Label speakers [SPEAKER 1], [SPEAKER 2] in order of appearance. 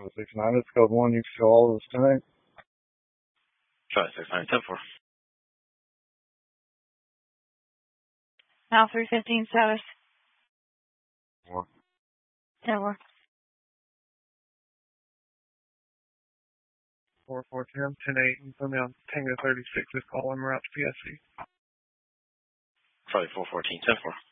[SPEAKER 1] 69, it's code 1. You can show all of us tonight.
[SPEAKER 2] Charlie 69, 10-4.
[SPEAKER 3] Now 315 status.
[SPEAKER 1] 4.
[SPEAKER 3] 10-4.
[SPEAKER 4] 4410, 10-8, and put me on Tango 36 is calling. We're out to PSC.
[SPEAKER 2] Charlie 414, 10-4.